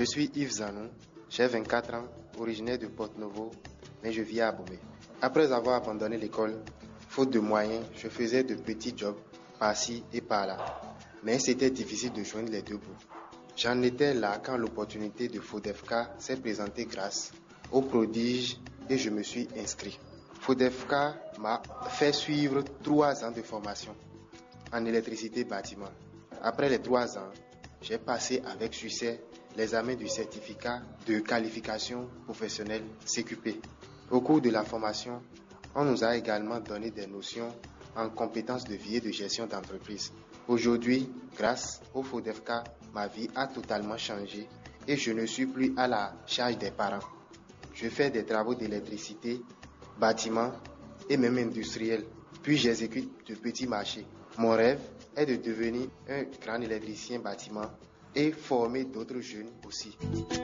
Je suis Yves Zanou, j'ai 24 ans, originaire de Porto-Novo, mais je vis à Abomey. Après avoir abandonné l'école, faute de moyens, je faisais de petits jobs par-ci et par-là. Mais c'était difficile de joindre les deux bouts. J'en étais là quand l'opportunité de FODEFCA s'est présentée grâce au prodige et je me suis inscrit. FODEFCA m'a fait suivre 3 ans de formation en électricité bâtiment. Après les 3 ans, j'ai passé avec succès l'examen du certificat de qualification professionnelle CQP. Au cours de la formation, on nous a également donné des notions en compétences de vie et de gestion d'entreprise. Aujourd'hui, grâce au FODEFCA, ma vie a totalement changé et je ne suis plus à la charge des parents. Je fais des travaux d'électricité, bâtiment et même industriel. Puis j'exécute de petits marchés. Mon rêve est de devenir un grand électricien bâtiment et former d'autres jeunes aussi.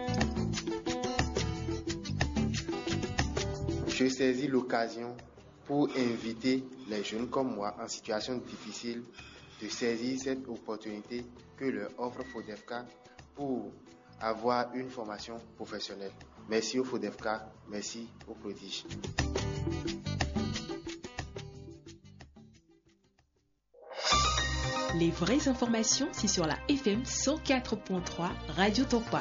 Je saisis l'occasion pour inviter les jeunes comme moi en situation difficile de saisir cette opportunité que leur offre FODEFCA pour avoir une formation professionnelle. Merci au FODEFCA, merci au prodige. Les vraies informations, c'est sur la FM 104.3 Radio Topa.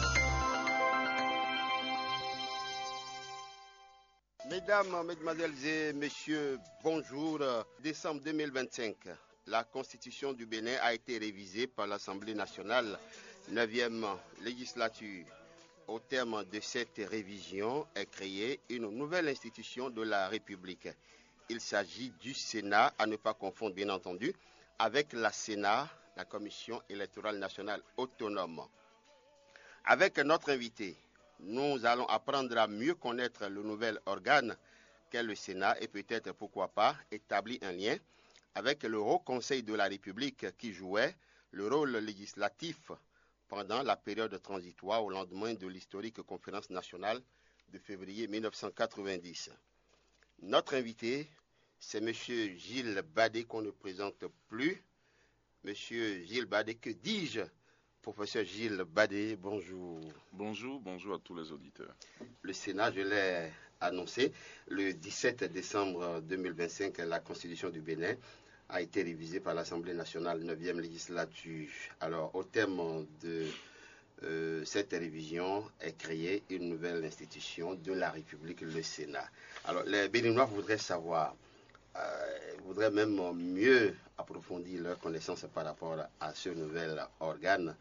Mesdames, Mesdemoiselles et Messieurs, bonjour. Décembre 2025, la Constitution du Bénin a été révisée par l'Assemblée nationale, 9e législature. Au terme de cette révision est créée une nouvelle institution de la République. Il s'agit du Sénat, à ne pas confondre bien entendu, avec la Sénat, la Commission électorale nationale autonome. Avec notre invité, nous allons apprendre à mieux connaître le nouvel organe qu'est le Sénat et peut-être, pourquoi pas, établir un lien avec le Haut Conseil de la République qui jouait le rôle législatif pendant la période transitoire au lendemain de l'historique conférence nationale de février 1990. Notre invité, c'est M. Gilles Badé qu'on ne présente plus. M. Gilles Badé, que dis-je? Professeur Gilles Badé, bonjour. Bonjour à tous les auditeurs. Le Sénat, je l'ai annoncé, le 17 décembre 2025, la Constitution du Bénin a été révisée par l'Assemblée nationale 9e législature. Alors, au terme de cette révision est créée une nouvelle institution de la République, le Sénat. Alors, les Béninois voudraient savoir, voudraient même mieux approfondir leur connaissance par rapport à ce nouvel organe.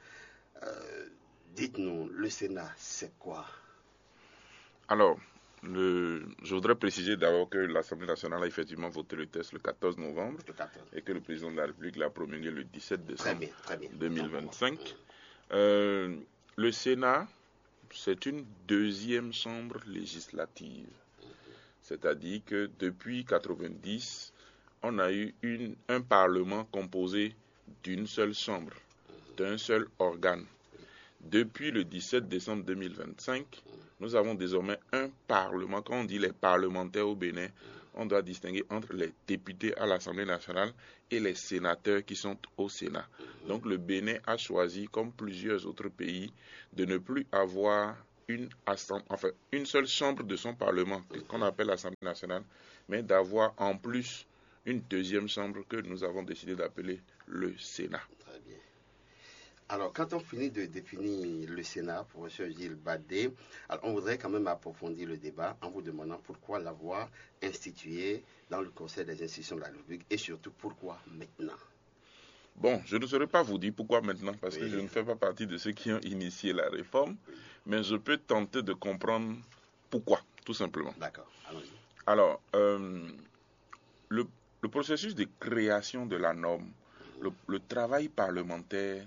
Dites-nous, le Sénat, c'est quoi? Alors, je voudrais préciser d'abord que l'Assemblée nationale a effectivement voté le texte le 14 novembre et que le président de la République l'a promulgué le 17 décembre 2025. Le Sénat, c'est une deuxième chambre législative. C'est-à-dire que depuis 1990, on a eu un parlement composé d'une seule chambre, d'un seul organe. Depuis le 17 décembre 2025, nous avons désormais un parlement. Quand on dit les parlementaires au Bénin, on doit distinguer entre les députés à l'Assemblée nationale et les sénateurs qui sont au Sénat. Donc le Bénin a choisi, comme plusieurs autres pays, de ne plus avoir une seule chambre de son parlement, qu'on appelle l'Assemblée nationale, mais d'avoir en plus une deuxième chambre que nous avons décidé d'appeler le Sénat. Très bien. Alors, quand on finit de définir le Sénat, professeur Gilles Badé, alors on voudrait quand même approfondir le débat en vous demandant pourquoi l'avoir institué dans le Conseil des institutions de la République et surtout pourquoi maintenant. Bon, je ne saurais pas vous dire pourquoi maintenant, parce que je ne fais pas partie de ceux qui ont initié la réforme, mais je peux tenter de comprendre pourquoi, tout simplement. D'accord, allons-y. Alors, le processus de création de la norme, le travail parlementaire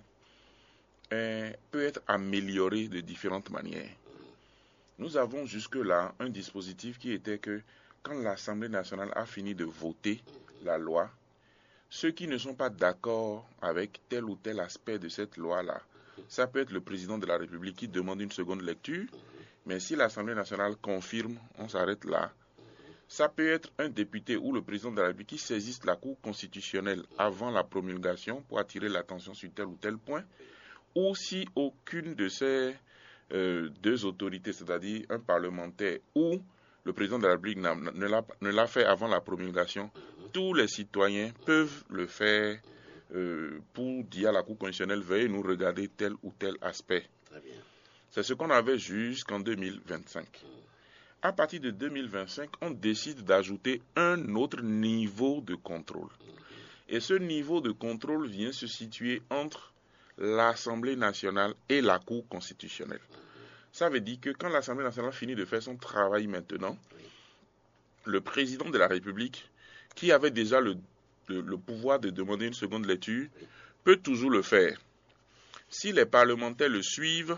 peut être amélioré de différentes manières. Nous avons jusque-là un dispositif qui était que quand l'Assemblée nationale a fini de voter la loi, ceux qui ne sont pas d'accord avec tel ou tel aspect de cette loi-là, ça peut être le président de la République qui demande une seconde lecture, mais si l'Assemblée nationale confirme, on s'arrête là. Ça peut être un député ou le président de la République qui saisisse la Cour constitutionnelle avant la promulgation pour attirer l'attention sur tel ou tel point, ou si aucune de ces deux autorités, c'est-à-dire un parlementaire ou le président de la République ne l'a fait avant la promulgation, tous les citoyens peuvent le faire pour dire à la Cour constitutionnelle, veuillez nous regarder tel ou tel aspect. C'est ce qu'on avait jusqu'en 2025. À partir de 2025, on décide d'ajouter un autre niveau de contrôle. Et ce niveau de contrôle vient se situer entre l'Assemblée nationale et la Cour constitutionnelle. Ça veut dire que quand l'Assemblée nationale finit de faire son travail maintenant, le président de la République, qui avait déjà le pouvoir de demander une seconde lecture, peut toujours le faire. Si les parlementaires le suivent,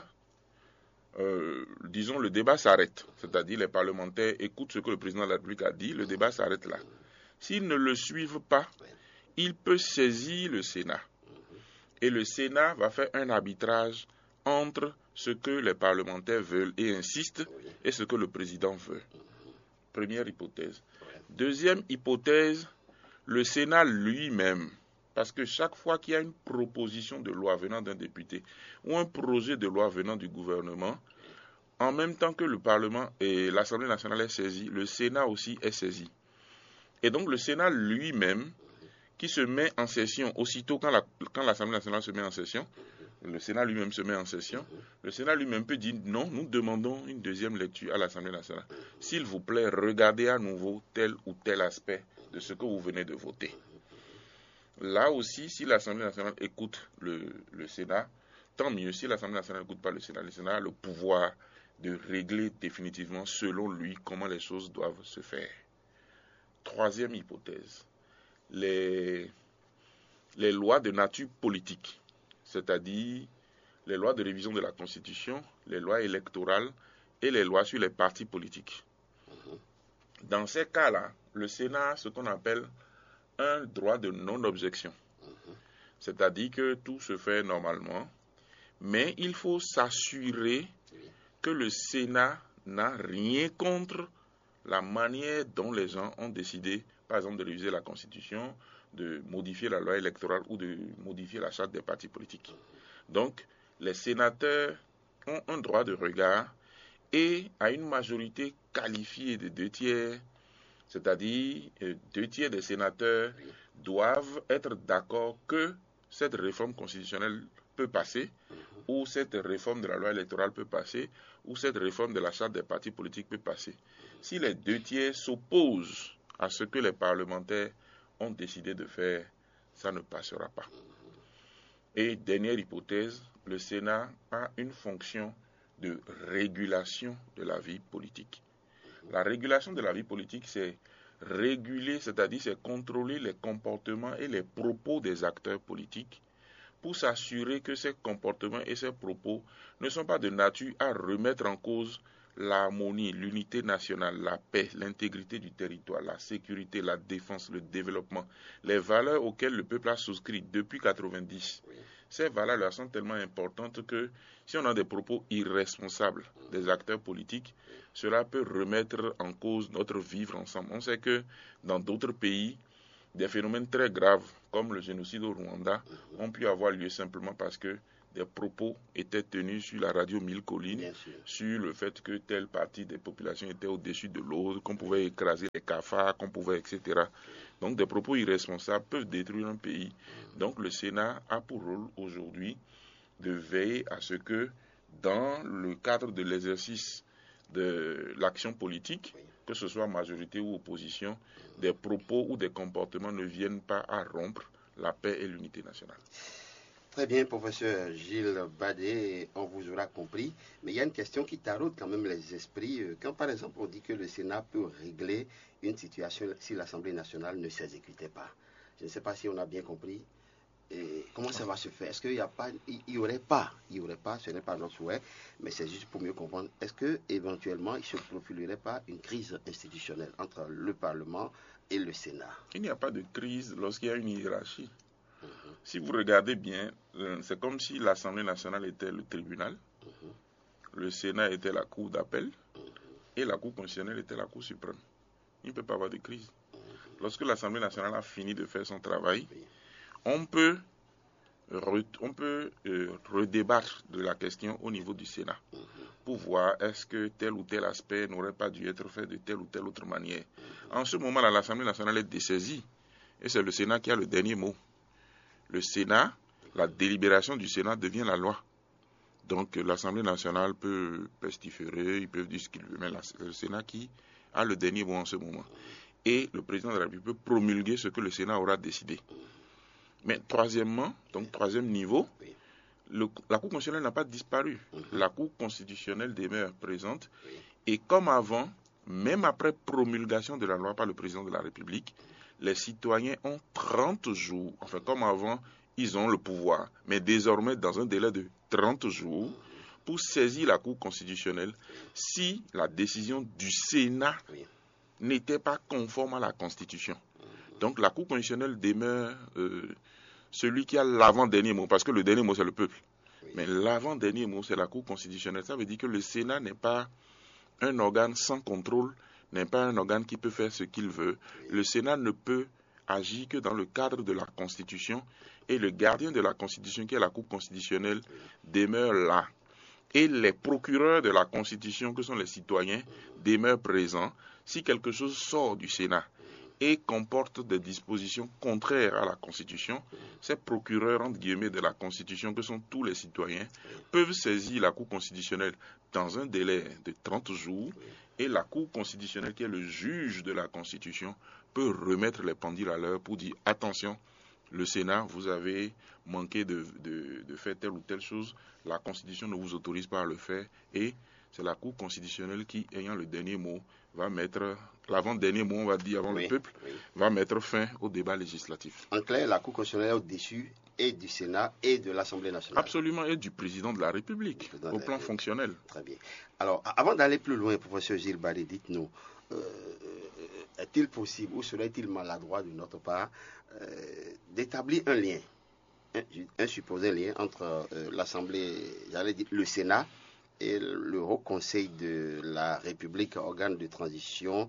disons, le débat s'arrête. C'est-à-dire, les parlementaires écoutent ce que le président de la République a dit, le débat s'arrête là. S'ils ne le suivent pas, il peut saisir le Sénat. Et le Sénat va faire un arbitrage entre ce que les parlementaires veulent et insistent et ce que le président veut. Première hypothèse. Deuxième hypothèse, le Sénat lui-même, parce que chaque fois qu'il y a une proposition de loi venant d'un député ou un projet de loi venant du gouvernement, en même temps que le Parlement et l'Assemblée nationale est saisie, le Sénat aussi est saisi. Et donc le Sénat lui-même, qui se met en session aussitôt quand l'Assemblée nationale se met en session, le Sénat lui-même se met en session, le Sénat lui-même peut dire non, nous demandons une deuxième lecture à l'Assemblée nationale. S'il vous plaît, regardez à nouveau tel ou tel aspect de ce que vous venez de voter. Là aussi, si l'Assemblée nationale écoute le Sénat, tant mieux. Si l'Assemblée nationale n'écoute pas le Sénat a le pouvoir de régler définitivement, selon lui, comment les choses doivent se faire. Troisième hypothèse, les lois de nature politique, c'est-à-dire les lois de révision de la Constitution, les lois électorales et les lois sur les partis politiques. Dans ces cas-là, le Sénat a ce qu'on appelle un droit de non-objection. C'est-à-dire que tout se fait normalement, mais il faut s'assurer que le Sénat n'a rien contre la manière dont les gens ont décidé, par exemple, de réviser la Constitution, de modifier la loi électorale ou de modifier la charte des partis politiques. Donc, les sénateurs ont un droit de regard et à une majorité qualifiée de 2/3, c'est-à-dire 2/3 des sénateurs doivent être d'accord que cette réforme constitutionnelle peut passer, ou cette réforme de la loi électorale peut passer, ou cette réforme de la charte des partis politiques peut passer. Si les 2/3 s'opposent à ce que les parlementaires ont décidé de faire, ça ne passera pas. Et dernière hypothèse, le Sénat a une fonction de régulation de la vie politique. La régulation de la vie politique, c'est réguler, c'est-à-dire c'est contrôler les comportements et les propos des acteurs politiques pour s'assurer que ces comportements et ces propos ne sont pas de nature à remettre en cause l'harmonie, l'unité nationale, la paix, l'intégrité du territoire, la sécurité, la défense, le développement, les valeurs auxquelles le peuple a souscrit depuis 1990. Ces valeurs-là sont tellement importantes que si on a des propos irresponsables des acteurs politiques, cela peut remettre en cause notre vivre ensemble. On sait que dans d'autres pays, des phénomènes très graves, comme le génocide au Rwanda, ont pu avoir lieu simplement parce que des propos étaient tenus sur la radio Mille Collines, sur le fait que telle partie des populations était au-dessus de l'autre, qu'on pouvait écraser les cafards, qu'on pouvait, etc. Donc des propos irresponsables peuvent détruire un pays. Donc le Sénat a pour rôle aujourd'hui de veiller à ce que dans le cadre de l'exercice de l'action politique, que ce soit majorité ou opposition, des propos ou des comportements ne viennent pas à rompre la paix et l'unité nationale. Très bien, professeur Gilles Badé, on vous aura compris. Mais il y a une question qui taraude quand même les esprits. Quand par exemple on dit que le Sénat peut régler une situation si l'Assemblée nationale ne s'exécutait pas. Je ne sais pas si on a bien compris. Et comment ça va se faire? Est-ce qu'il n'y aurait pas, ce n'est pas notre souhait, mais c'est juste pour mieux comprendre, est-ce qu'éventuellement il ne se profilerait pas une crise institutionnelle entre le Parlement et le Sénat? Il n'y a pas de crise lorsqu'il y a une hiérarchie. Si vous regardez bien, c'est comme si l'Assemblée nationale était le tribunal, le Sénat était la cour d'appel et la Cour constitutionnelle était la Cour suprême. Il ne peut pas avoir de crise. Lorsque l'Assemblée nationale a fini de faire son travail, on peut redébattre de la question au niveau du Sénat. pour voir est-ce que tel ou tel aspect n'aurait pas dû être fait de telle ou telle autre manière. En ce moment-là, l'Assemblée nationale est dessaisie et c'est le Sénat qui a le dernier mot. Le Sénat, la délibération du Sénat devient la loi. Donc l'Assemblée nationale peut pestiférer, ils peuvent dire ce qu'ils veulent, mais c'est le Sénat qui a le dernier mot en ce moment. Et le président de la République peut promulguer ce que le Sénat aura décidé. Mais troisièmement, donc troisième niveau, la Cour constitutionnelle n'a pas disparu. La Cour constitutionnelle demeure présente. Et comme avant, même après promulgation de la loi par le président de la République, les citoyens ont 30 jours, enfin comme avant, ils ont le pouvoir, mais désormais dans un délai de 30 jours, pour saisir la Cour constitutionnelle si la décision du Sénat n'était pas conforme à la Constitution. Donc la Cour constitutionnelle demeure celui qui a l'avant-dernier mot, parce que le dernier mot c'est le peuple. Mais l'avant-dernier mot c'est la Cour constitutionnelle. Ça veut dire que le Sénat n'est pas un organe sans contrôle, n'est pas un organe qui peut faire ce qu'il veut. Le Sénat ne peut agir que dans le cadre de la Constitution et le gardien de la Constitution, qui est la Cour constitutionnelle, demeure là. Et les procureurs de la Constitution, que sont les citoyens, demeurent présents. Si quelque chose sort du Sénat et comporte des dispositions contraires à la Constitution, ces procureurs, entre guillemets, de la Constitution, que sont tous les citoyens, peuvent saisir la Cour constitutionnelle dans un délai de 30 jours, et la Cour constitutionnelle, qui est le juge de la Constitution, peut remettre les pendules à l'heure pour dire « Attention, le Sénat, vous avez manqué de faire telle ou telle chose, la Constitution ne vous autorise pas à le faire », et c'est la Cour constitutionnelle qui, ayant le dernier mot, va mettre, l'avant-dernier mot, on va dire, avant le peuple, va mettre fin au débat législatif. En clair, la Cour constitutionnelle est au-dessus et du Sénat et de l'Assemblée nationale. Absolument, et du président de la République, au plan fonctionnel. Très bien. Alors, avant d'aller plus loin, professeur Gilles Badé, dites-nous, est-il possible ou serait-il maladroit de notre part d'établir un lien, un supposé lien entre l'Assemblée, j'allais dire le Sénat, et le Haut Conseil de la République, organe de transition,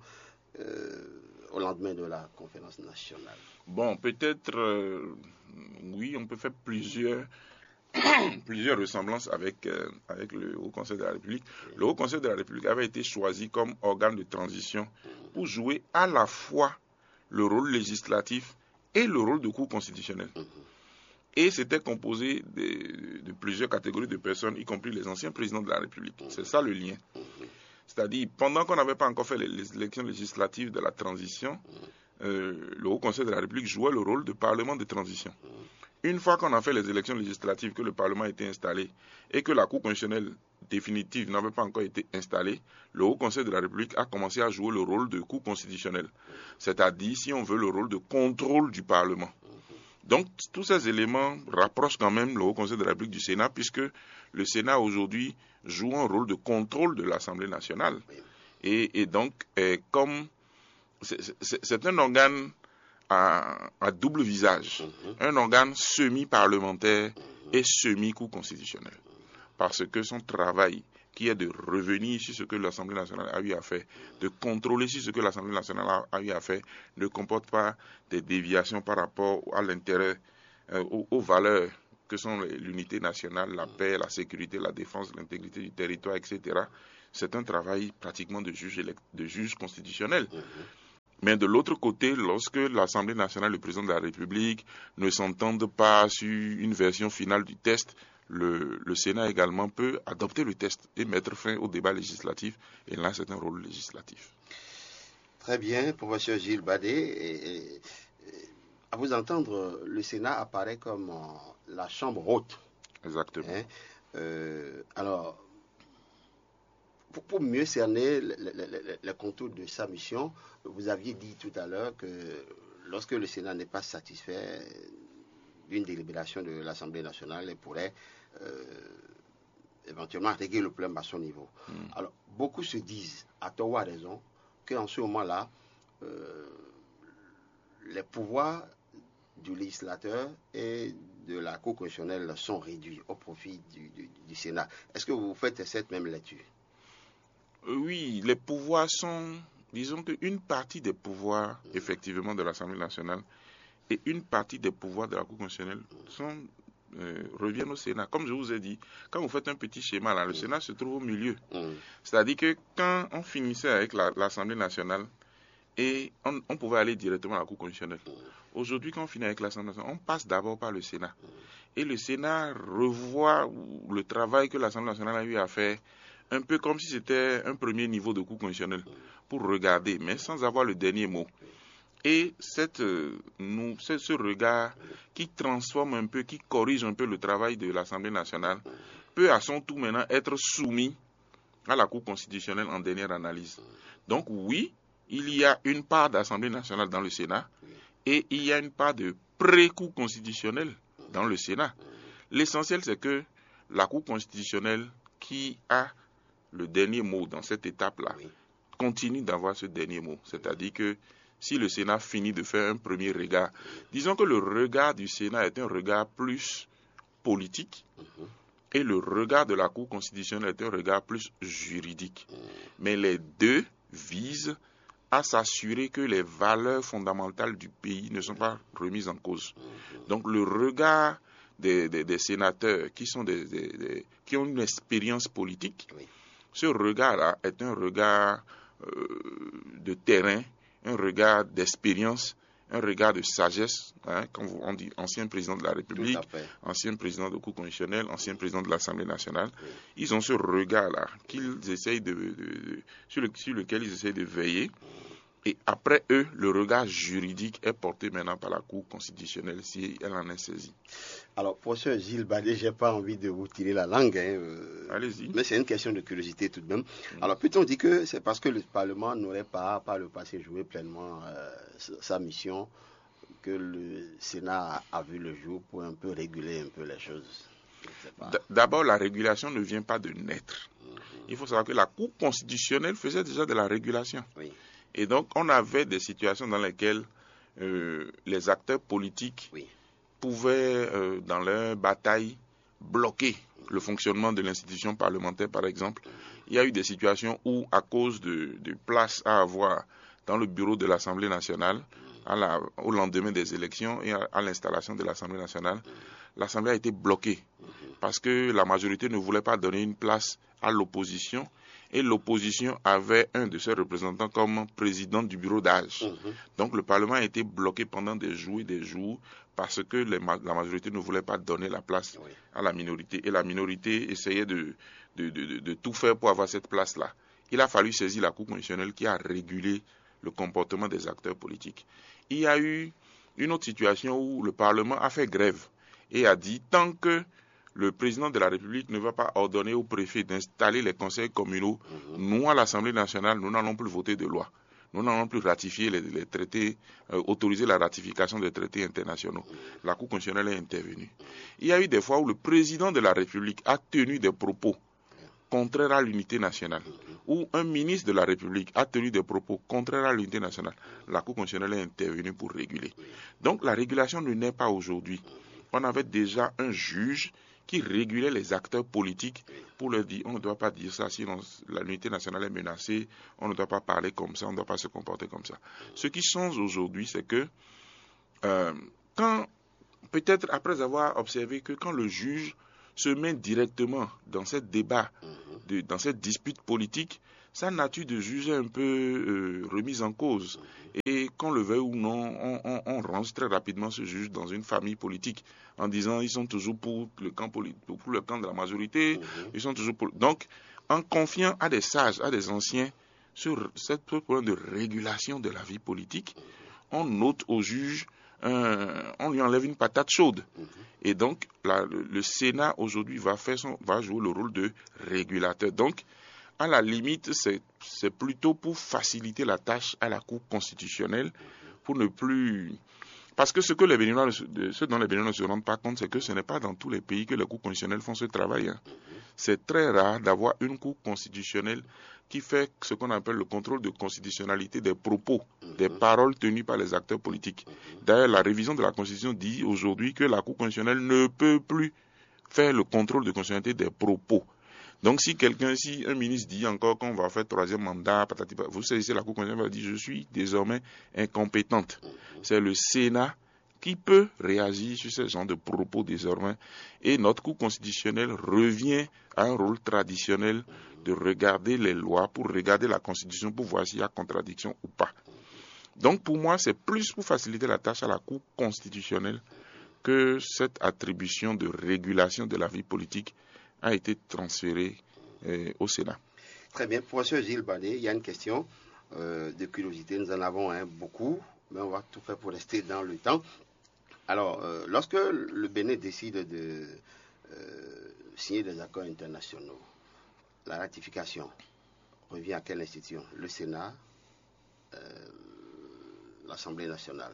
au lendemain de la conférence nationale? Bon, peut-être, oui, on peut faire plusieurs ressemblances avec le Haut Conseil de la République. Le Haut Conseil de la République avait été choisi comme organe de transition pour jouer à la fois le rôle législatif et le rôle de Cour constitutionnelle. Et c'était composé de plusieurs catégories de personnes, y compris les anciens présidents de la République. C'est ça le lien. C'est-à-dire, pendant qu'on n'avait pas encore fait les élections législatives de la transition, le Haut Conseil de la République jouait le rôle de parlement de transition. Une fois qu'on a fait les élections législatives, que le Parlement a été installé et que la Cour constitutionnelle définitive n'avait pas encore été installée, le Haut Conseil de la République a commencé à jouer le rôle de Cour constitutionnelle. C'est-à-dire, si on veut, le rôle de contrôle du Parlement. Donc, tous ces éléments rapprochent quand même le Haut Conseil de la République du Sénat, puisque le Sénat aujourd'hui joue un rôle de contrôle de l'Assemblée nationale. Et donc, comme c'est un organe à double visage, un organe semi-parlementaire et semi-cour constitutionnel. Parce que son travail, qui est de revenir sur ce que l'Assemblée nationale a eu à faire, de contrôler si ce que l'Assemblée nationale a eu à faire ne comporte pas des déviations par rapport à l'intérêt, aux valeurs que sont l'unité nationale, la paix, la sécurité, la défense, l'intégrité du territoire, etc. C'est un travail pratiquement de juge constitutionnel. Mais de l'autre côté, lorsque l'Assemblée nationale et le président de la République ne s'entendent pas sur une version finale du texte, le Sénat également peut adopter le texte et mettre fin au débat législatif. Et là, c'est un rôle législatif. Très bien, professeur Gilles Badé. À vous entendre, le Sénat apparaît comme la chambre haute. Exactement. Alors, pour mieux cerner les contours de sa mission, vous aviez dit tout à l'heure que lorsque le Sénat n'est pas satisfait d'une délibération de l'Assemblée nationale, elle pourrait éventuellement régler le problème à son niveau. Alors, beaucoup se disent, à tort ou à raison, qu'en ce moment-là, les pouvoirs du législateur et de la Cour constitutionnelle sont réduits au profit du Sénat. Est-ce que vous faites cette même lecture? Oui, les pouvoirs sont, disons qu'une partie des pouvoirs, effectivement, de l'Assemblée nationale et une partie des pouvoirs de la Cour constitutionnelle sont reviennent au Sénat. Comme je vous ai dit, quand vous faites un petit schéma, là, le Sénat se trouve au milieu. C'est-à-dire que quand on finissait avec l'Assemblée nationale, et on pouvait aller directement à la Cour constitutionnelle. Aujourd'hui, quand on finit avec l'Assemblée nationale, on passe d'abord par le Sénat. Et le Sénat revoit le travail que l'Assemblée nationale a eu à faire, un peu comme si c'était un premier niveau de Cour constitutionnelle, pour regarder, mais sans avoir le dernier mot. Et ce regard qui transforme un peu, qui corrige un peu le travail de l'Assemblée nationale, peut à son tour maintenant être soumis à la Cour constitutionnelle en dernière analyse. Donc oui, il y a une part d'Assemblée nationale dans le Sénat et il y a une part de pré-Cour constitutionnelle dans le Sénat. L'essentiel, c'est que la Cour constitutionnelle, qui a le dernier mot dans cette étape-là, continue d'avoir ce dernier mot. C'est-à-dire que si le Sénat finit de faire un premier regard, disons que le regard du Sénat est un regard plus politique et le regard de la Cour constitutionnelle est un regard plus juridique. Mais les deux visent à s'assurer que les valeurs fondamentales du pays ne sont pas remises en cause. Donc le regard des sénateurs qui ont une expérience politique, ce regard-là est un regard de terrain, un regard d'expérience, un regard de sagesse, quand on dit ancien président de la République, ancien président de Cour constitutionnelle, ancien président de l'Assemblée nationale. Ils ont ce regard-là qu'ils essayent sur lequel ils essayent de veiller. Et après eux, le regard juridique est porté maintenant par la Cour constitutionnelle si elle en est saisie. Alors, professeur Gilles Badé, je n'ai pas envie de vous tirer la langue. Allez-y. Mais c'est une question de curiosité tout de même. Alors, peut-on dire que c'est parce que le Parlement n'aurait pas, par le passé, joué pleinement sa mission que le Sénat a vu le jour pour un peu réguler un peu les choses? D'abord, la régulation ne vient pas de naître. Il faut savoir que la Cour constitutionnelle faisait déjà de la régulation. Oui. Et donc, on avait des situations dans lesquelles les acteurs politiques pouvaient, dans leur bataille, bloquer le fonctionnement de l'institution parlementaire, par exemple. Il y a eu des situations où, à cause de places à avoir dans le bureau de l'Assemblée nationale, au lendemain des élections et à l'installation de l'Assemblée nationale, l'Assemblée a été bloquée parce que la majorité ne voulait pas donner une place à l'opposition. Et l'opposition avait un de ses représentants comme président du bureau d'âge. Donc le Parlement a été bloqué pendant des jours et des jours parce que la majorité ne voulait pas donner la place à la minorité. Et la minorité essayait de tout faire pour avoir cette place-là. Il a fallu saisir la Cour constitutionnelle qui a régulé le comportement des acteurs politiques. Il y a eu une autre situation où le Parlement a fait grève et a dit tant que le président de la République ne va pas ordonner au préfet d'installer les conseils communaux, nous, à l'Assemblée nationale, nous n'allons plus voter de loi. Nous n'allons plus ratifier les traités, autoriser la ratification des traités internationaux. La Cour constitutionnelle est intervenue. Il y a eu des fois où le président de la République a tenu des propos contraires à l'unité nationale, ou un ministre de la République a tenu des propos contraires à l'unité nationale. La Cour constitutionnelle est intervenue pour réguler. Donc la régulation ne naît pas aujourd'hui. On avait déjà un juge qui régulait les acteurs politiques pour leur dire on ne doit pas dire ça, sinon l'unité nationale est menacée, on ne doit pas parler comme ça, on ne doit pas se comporter comme ça. Ce qui change aujourd'hui, c'est que peut-être après avoir observé que quand le juge se met directement dans ce débat, dans cette dispute politique, sa nature de juge est un peu remise en cause. Et qu'on le veuille ou non, on range très rapidement ce juge dans une famille politique en disant ils sont toujours pour le camp de la majorité, ils sont toujours pour... Donc, en confiant à des sages, à des anciens sur ce problème de régulation de la vie politique, on ôte au juge, on lui enlève une patate chaude. Et donc, le Sénat aujourd'hui va jouer le rôle de régulateur. Donc, à la limite, c'est plutôt pour faciliter la tâche à la Cour constitutionnelle, pour ne plus... Parce que ce dont les Béninois ne se rendent pas compte, c'est que ce n'est pas dans tous les pays que les cours constitutionnelles font ce travail. C'est très rare d'avoir une Cour constitutionnelle qui fait ce qu'on appelle le contrôle de constitutionnalité des propos, des paroles tenues par les acteurs politiques. D'ailleurs, la révision de la Constitution dit aujourd'hui que la Cour constitutionnelle ne peut plus faire le contrôle de constitutionnalité des propos. Donc si un ministre dit encore qu'on va faire 3e mandat, vous saisissez la Cour constitutionnelle, va dire je suis désormais incompétente. C'est le Sénat qui peut réagir sur ce genre de propos désormais. Et notre Cour constitutionnelle revient à un rôle traditionnel de regarder les lois, pour regarder la Constitution, pour voir s'il y a contradiction ou pas. Donc pour moi, c'est plus pour faciliter la tâche à la Cour constitutionnelle que cette attribution de régulation de la vie politique a été transférée au Sénat. Très bien. Professeur Gilles Balé, il y a une question de curiosité. Nous en avons beaucoup, mais on va tout faire pour rester dans le temps. Alors, lorsque le Bénin décide de signer des accords internationaux, la ratification revient à quelle institution? Le Sénat, l'Assemblée nationale?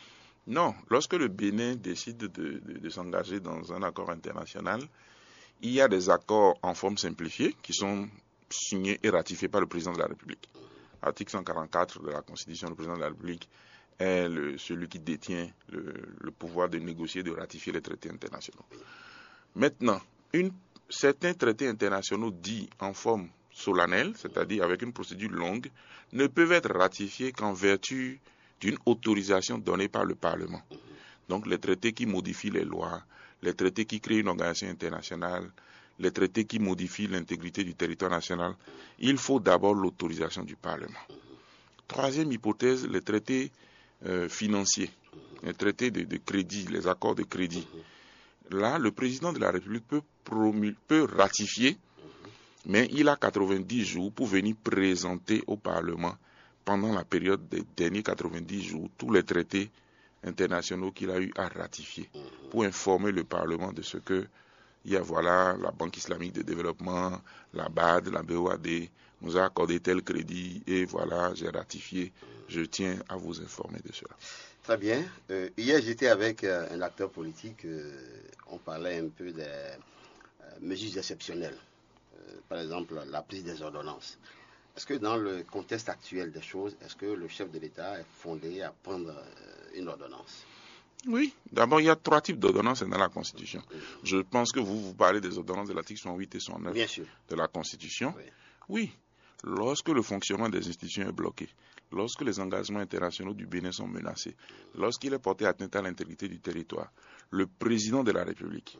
Non, lorsque le Bénin décide de s'engager dans un accord international, il y a des accords en forme simplifiée qui sont signés et ratifiés par le président de la République. Article 144 de la Constitution, le président de la République est celui qui détient le pouvoir de négocier, de ratifier les traités internationaux. Maintenant, certains traités internationaux dits en forme solennelle, c'est-à-dire avec une procédure longue, ne peuvent être ratifiés qu'en vertu d'une autorisation donnée par le Parlement. Donc les traités qui modifient les lois, les traités qui créent une organisation internationale, les traités qui modifient l'intégrité du territoire national, il faut d'abord l'autorisation du Parlement. Troisième hypothèse, les traités financiers, les traités de crédit, les accords de crédit. Là, le président de la République peut ratifier, mais il a 90 jours pour venir présenter au Parlement, pendant la période des derniers 90 jours, tous les traités internationaux qu'il a eu à ratifier, pour informer le Parlement de ce que il y a, voilà, la Banque islamique de développement, la BAD, la BOAD, nous a accordé tel crédit, et voilà, j'ai ratifié. Je tiens à vous informer de cela. Très bien. Hier, j'étais avec un acteur politique. On parlait un peu des mesures exceptionnelles. Par exemple, la prise des ordonnances. Est-ce que dans le contexte actuel des choses, est-ce que le chef de l'État est fondé à prendre une ordonnance? Oui. D'abord, il y a 3 types d'ordonnances dans la Constitution. Je pense que vous parlez des ordonnances de l'article 108 et 109 de la Constitution. Oui. Lorsque le fonctionnement des institutions est bloqué, lorsque les engagements internationaux du Bénin sont menacés, lorsqu'il est porté atteinte à l'intégrité du territoire, le président de la République,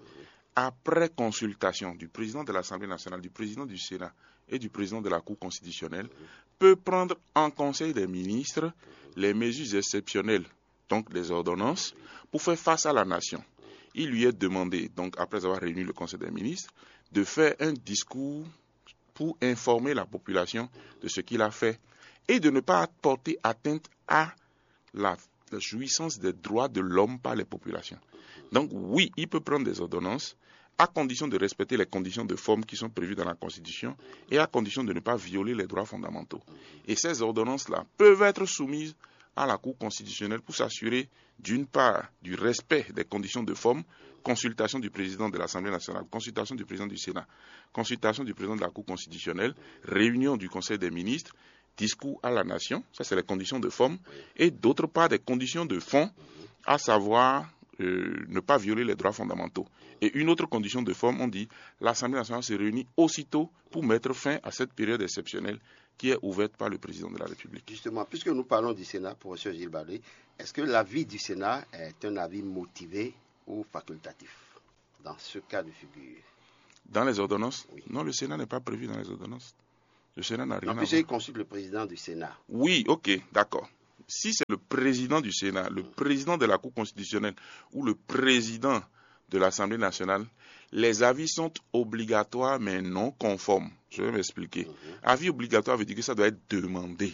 après consultation du président de l'Assemblée nationale, du président du Sénat et du président de la Cour constitutionnelle, peut prendre en Conseil des ministres les mesures exceptionnelles, donc les ordonnances, pour faire face à la nation. Il lui est demandé, donc après avoir réuni le Conseil des ministres, de faire un discours pour informer la population de ce qu'il a fait et de ne pas porter atteinte à la jouissance des droits de l'homme par les populations. Donc oui, il peut prendre des ordonnances à condition de respecter les conditions de forme qui sont prévues dans la Constitution et à condition de ne pas violer les droits fondamentaux. Et ces ordonnances-là peuvent être soumises à la Cour constitutionnelle pour s'assurer d'une part du respect des conditions de forme, consultation du président de l'Assemblée nationale, consultation du président du Sénat, consultation du président de la Cour constitutionnelle, réunion du Conseil des ministres, discours à la nation, ça c'est les conditions de forme, et d'autre part des conditions de fond, à savoir ne pas violer les droits fondamentaux. Et une autre condition de forme, on dit, l'Assemblée nationale se réunit aussitôt pour mettre fin à cette période exceptionnelle qui est ouverte par le président de la République. Justement, puisque nous parlons du Sénat, professeur Gilles Balé, est-ce que l'avis du Sénat est un avis motivé ou facultatif dans ce cas de figure? Dans les ordonnances? Oui. Non, le Sénat n'est pas prévu dans les ordonnances. Le Sénat n'a rien à voir. Puisqu'il consulte le président du Sénat. Oui, ok, d'accord. Si c'est le président du Sénat, le président de la Cour constitutionnelle ou le président de l'Assemblée nationale, les avis sont obligatoires mais non conformes. Je vais m'expliquer. Avis obligatoire veut dire que ça doit être demandé.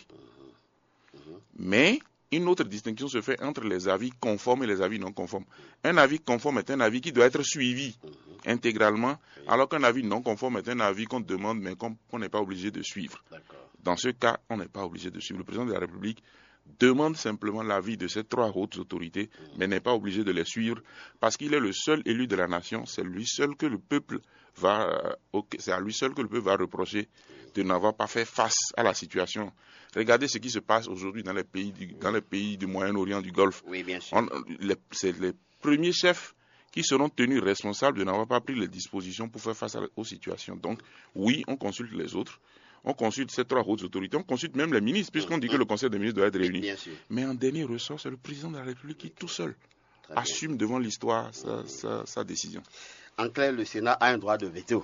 Mais une autre distinction se fait entre les avis conformes et les avis non conformes. Un avis conforme est un avis qui doit être suivi intégralement, alors qu'un avis non conforme est un avis qu'on demande mais qu'on n'est pas obligé de suivre. Dans ce cas, on n'est pas obligé de suivre. Le président de la République demande simplement l'avis de ces 3 hautes autorités, mais n'est pas obligé de les suivre, parce qu'il est le seul élu de la nation. C'est lui seul que le peuple va reprocher de n'avoir pas fait face à la situation. Regardez ce qui se passe aujourd'hui dans les pays du Moyen-Orient, du Golfe. Oui, bien sûr. C'est les premiers chefs qui seront tenus responsables de n'avoir pas pris les dispositions pour faire face aux situations. Donc, oui, on consulte les autres. On consulte ces 3 hautes autorités, on consulte même les ministres, puisqu'on dit que le Conseil des ministres doit être réuni. Bien sûr. Mais en dernier ressort, c'est le président de la République qui est tout seul assume devant l'histoire sa décision. En clair, le Sénat a un droit de veto.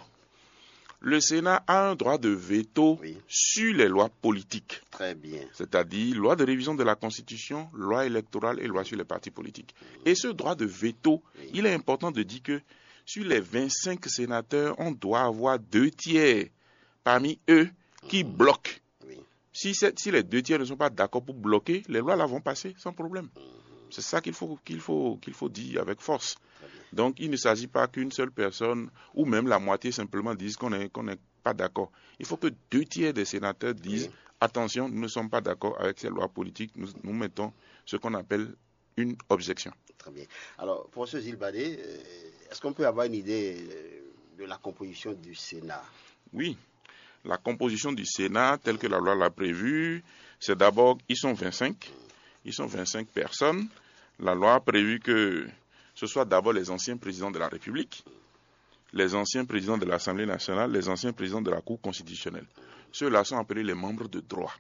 Le Sénat a un droit de veto sur les lois politiques. Très bien. C'est-à-dire loi de révision de la Constitution, loi électorale et loi sur les partis politiques. Et ce droit de veto, il est important de dire que sur les 25 sénateurs, on doit avoir 2 tiers parmi eux qui bloquent. Si les 2 tiers ne sont pas d'accord pour bloquer, les lois là vont passer sans problème. C'est ça qu'il faut dire avec force. Donc, il ne s'agit pas qu'une seule personne, ou même la moitié simplement dise qu'on n'est pas d'accord. Il faut que 2 tiers des sénateurs disent attention, nous ne sommes pas d'accord avec ces lois politiques, nous mettons ce qu'on appelle une objection. Très bien. Alors, professeur Gilles Badé, est-ce qu'on peut avoir une idée de la composition du Sénat? Oui. La composition du Sénat, telle que la loi l'a prévue, c'est d'abord, ils sont 25 personnes. La loi a prévu que ce soit d'abord les anciens présidents de la République, les anciens présidents de l'Assemblée nationale, les anciens présidents de la Cour constitutionnelle. Ceux-là sont appelés les membres de droit.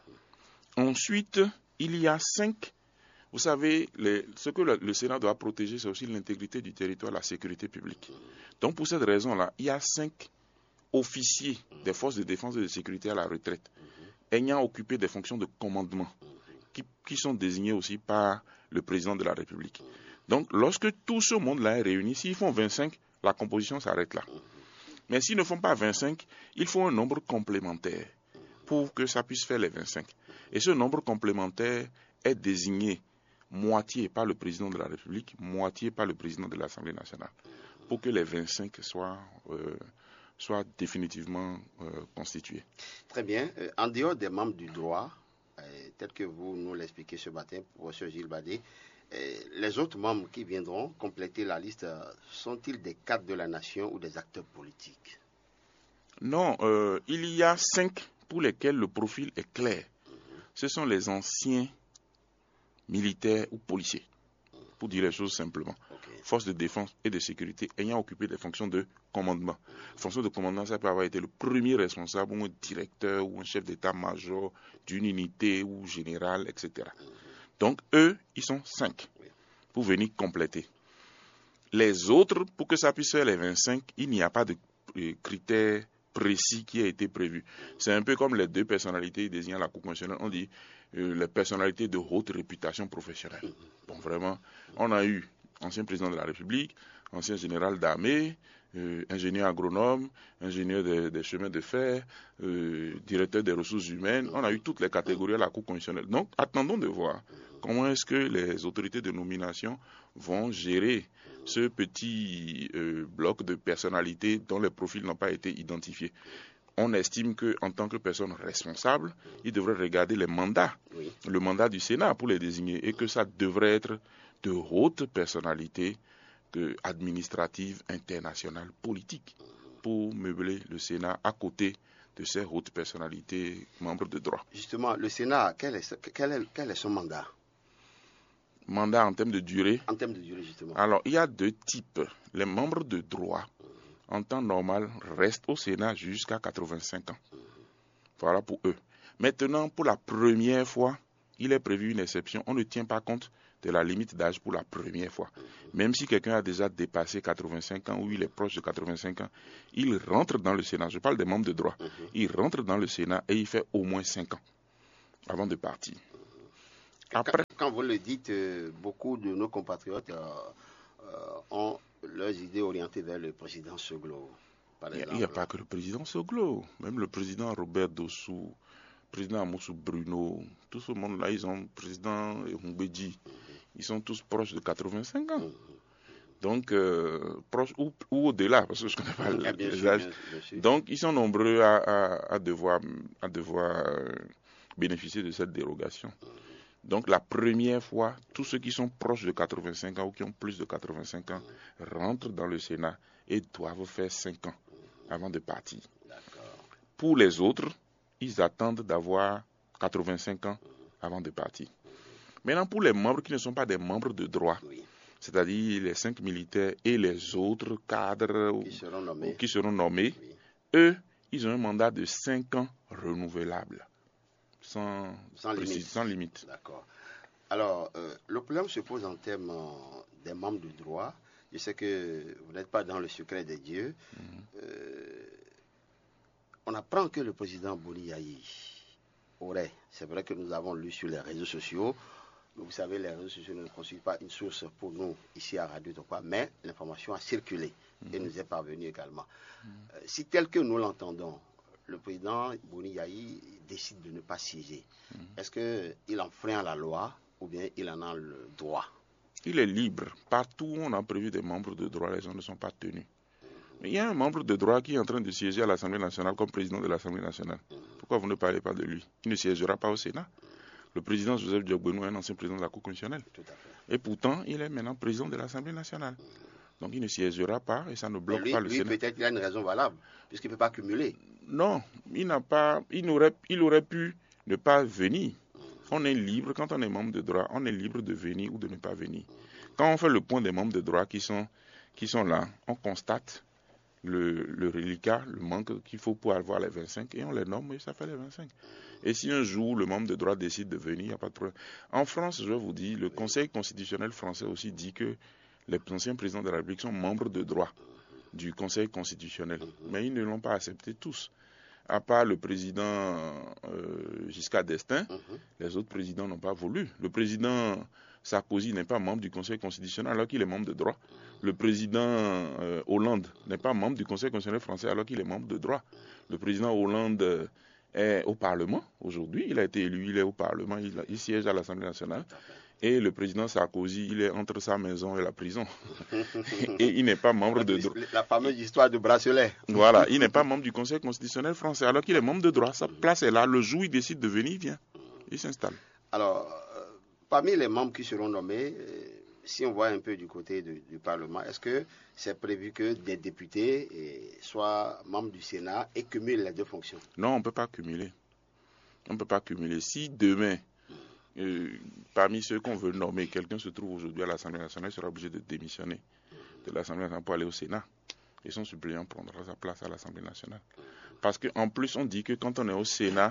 Ensuite, il y a 5. Vous savez, ce que le Sénat doit protéger, c'est aussi l'intégrité du territoire, la sécurité publique. Donc, pour cette raison-là, il y a 5 officiers des forces de défense et de sécurité à la retraite, ayant occupé des fonctions de commandement, qui sont désignés aussi par le président de la République. Donc, lorsque tout ce monde-là est réuni, s'ils font 25, la composition s'arrête là. Mais s'ils ne font pas 25, il faut un nombre complémentaire pour que ça puisse faire les 25. Et ce nombre complémentaire est désigné moitié par le président de la République, moitié par le président de l'Assemblée nationale, pour que les 25 soient définitivement constitués. Très bien. En dehors des membres du droit, tel que vous nous l'expliquez ce matin, professeur Gilles Badé, les autres membres qui viendront compléter la liste, sont-ils des cadres de la nation ou des acteurs politiques? Non, il y a 5 pour lesquels le profil est clair. Ce sont les anciens militaires ou policiers, pour dire les choses simplement. Forces de défense et de sécurité ayant occupé des fonctions de commandement. Fonction de commandement, ça peut avoir été le premier responsable ou un directeur ou un chef d'état-major d'une unité ou général, etc. Donc, eux, ils sont 5 pour venir compléter. Les autres, pour que ça puisse faire les 25, il n'y a pas de critères précis qui a été prévu. C'est un peu comme les 2 personnalités désignées à la Cour constitutionnelle. On dit les personnalités de haute réputation professionnelle. Bon, vraiment, on a eu ancien président de la République, ancien général d'armée, ingénieur agronome, ingénieur des chemins de fer, directeur des ressources humaines. On a eu toutes les catégories à la Cour constitutionnelle. Donc, attendons de voir comment est-ce que les autorités de nomination vont gérer ce petit bloc de personnalités dont les profils n'ont pas été identifiés. On estime qu'en tant que personne responsable, il devrait regarder les mandats, le mandat du Sénat pour les désigner, et que ça devrait être de hautes personnalités administratives, internationales, politiques, pour meubler le Sénat à côté de ces hautes personnalités membres de droit. Justement, le Sénat, quel est son mandat? Mandat en termes de durée? En termes de durée, justement. Alors, il y a 2 types. Les membres de droit, en temps normal, restent au Sénat jusqu'à 85 ans. Voilà pour eux. Maintenant, pour la première fois, il est prévu une exception. On ne tient pas compte de la limite d'âge pour la première fois. Même si quelqu'un a déjà dépassé 85 ans ou il est proche de 85 ans, il rentre dans le Sénat. Je parle des membres de droit. Il rentre dans le Sénat et il fait au moins 5 ans avant de partir. Après, quand vous le dites, beaucoup de nos compatriotes ont leurs idées orientées vers le président Soglo. Il n'y a pas que le président Soglo. Même le président Robert Dossou, le président Amoussou Bruno, tout ce monde-là, ils ont le président Humbedji. Ils sont tous proches de 85 ans. Donc, proches ou au-delà, parce que je ne connais pas les âges. Donc, ils sont nombreux à devoir bénéficier de cette dérogation. Donc, la première fois, tous ceux qui sont proches de 85 ans ou qui ont plus de 85 ans rentrent dans le Sénat et doivent faire 5 ans avant de partir. Pour les autres, ils attendent d'avoir 85 ans avant de partir. Maintenant, pour les membres qui ne sont pas des membres de droit, c'est-à-dire les 5 militaires et les autres cadres qui seront nommés, eux, ils ont un mandat de 5 ans renouvelable, sans limite. D'accord. Alors, le problème se pose en termes des membres de droit. Je sais que vous n'êtes pas dans le secret des dieux. On apprend que le président Boni Yayi aurait, c'est vrai que nous avons lu sur les réseaux sociaux, mais vous savez, les réseaux sociaux ne constituent pas une source pour nous ici à Radio Tokwa, mais l'information a circulé et nous est parvenue également. Si tel que nous l'entendons, le président Boni Yayi décide de ne pas siéger, est-ce qu'il enfreint la loi ou bien il en a le droit? Il est libre. Partout où on a prévu des membres de droit, les gens ne sont pas tenus. Mais il y a un membre de droit qui est en train de siéger à l'Assemblée nationale comme président de l'Assemblée nationale. Pourquoi vous ne parlez pas de lui? Il ne siégera pas au Sénat. Le président Joseph Diogbenou est un ancien président de la Cour constitutionnelle. Et pourtant, il est maintenant président de l'Assemblée nationale. Donc il ne siégera pas et ça ne bloque pas le Sénat. Peut-être qu'il a une raison valable, puisqu'il ne peut pas cumuler. Non, il aurait pu ne pas venir. On est libre, quand on est membre de droit, on est libre de venir ou de ne pas venir. Quand on fait le point des membres de droit qui sont là, on constate le reliquat, le manque qu'il faut pour avoir les 25 et on les nomme et ça fait les 25. Et si un jour le membre de droit décide de venir, il n'y a pas de problème. En France, je vous dis, le Conseil constitutionnel français aussi dit que les anciens présidents de la République sont membres de droit du Conseil constitutionnel. Mais ils ne l'ont pas accepté tous. À part le président Giscard d'Estaing, les autres présidents n'ont pas voulu. Le président Sarkozy n'est pas membre du Conseil constitutionnel alors qu'il est membre de droit. Le président Hollande n'est pas membre du Conseil constitutionnel français alors qu'il est membre de droit. Le président Hollande est au Parlement aujourd'hui. Il a été élu, il est au Parlement, il siège à l'Assemblée nationale. Et le président Sarkozy, il est entre sa maison et la prison. Et il n'est pas membre de droit. La fameuse histoire de bracelet. Voilà, il n'est pas membre du Conseil constitutionnel français, alors qu'il est membre de droit. Sa place est là. Le jour où il décide de venir, il vient. Il s'installe. Alors, parmi les membres qui seront nommés, si on voit un peu du côté du Parlement, est-ce que c'est prévu que des députés soient membres du Sénat et cumulent les deux fonctions? Non, on ne peut pas cumuler. On ne peut pas cumuler. Si demain, parmi ceux qu'on veut nommer, quelqu'un se trouve aujourd'hui à l'Assemblée nationale, il sera obligé de démissionner de l'Assemblée nationale pour aller au Sénat. Et son suppléant prendra sa place à l'Assemblée nationale. Parce qu'en plus, on dit que quand on est au Sénat,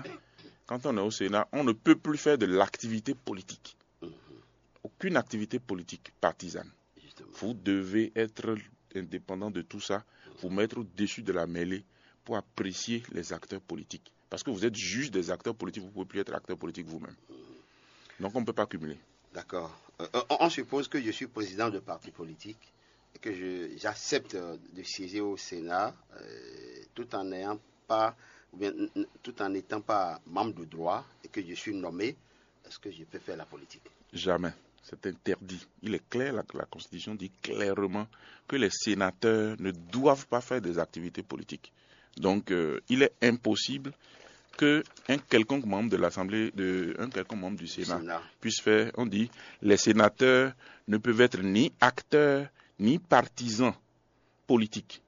on ne peut plus faire de l'activité politique. Aucune activité politique partisane. Vous devez être indépendant de tout ça, vous mettre au-dessus de la mêlée pour apprécier les acteurs politiques. Parce que vous êtes juge des acteurs politiques, vous ne pouvez plus être acteur politique vous-même. Donc on ne peut pas cumuler. D'accord. On suppose que je suis président de parti politique et que j'accepte de siéger au Sénat tout en n'étant pas membre de droit et que je suis nommé. Est-ce que je peux faire la politique? Jamais. C'est interdit. Il est clair, la Constitution dit clairement que les sénateurs ne doivent pas faire des activités politiques. Donc il est impossible qu'un quelconque membre de l'Assemblée, un quelconque membre du Sénat puisse faire, on dit, les sénateurs ne peuvent être ni acteurs, ni partisans politiques.